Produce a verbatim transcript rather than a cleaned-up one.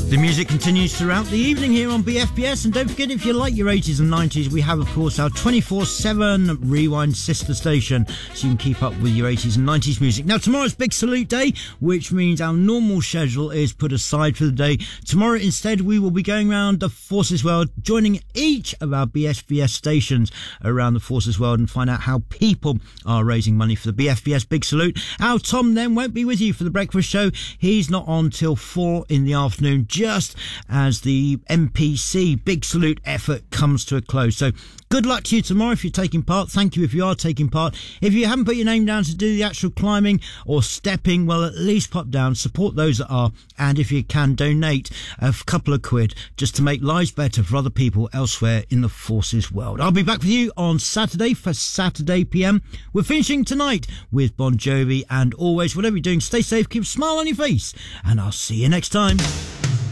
The music continues throughout the evening here on B F B S, and don't forget, if you like your eighties and nineties, we have, of course, our twenty-four seven Rewind sister station, so you can keep up with your eighties and nineties music. Now, tomorrow's Big Salute Day, which means our normal schedule is put aside for the day. Tomorrow, instead, we will be going around the Forces World, joining each of our B F B S stations around the Forces World, and find out how people are raising money for the B F B S Big Salute. Our Tom, then, won't be with you for the breakfast show. He's not on till four in the afternoon, just as the M P C Big Salute effort comes to a close. So good luck to you tomorrow if you're taking part. Thank you if you are taking part. If you haven't put your name down to do the actual climbing or stepping, well, at least pop down, support those that are, and if you can, donate a couple of quid just to make lives better for other people elsewhere in the Forces world. I'll be back with you on Saturday for Saturday P M. We're finishing tonight with Bon Jovi, and always, whatever you're doing, stay safe, keep a smile on your face, and I'll see you next time.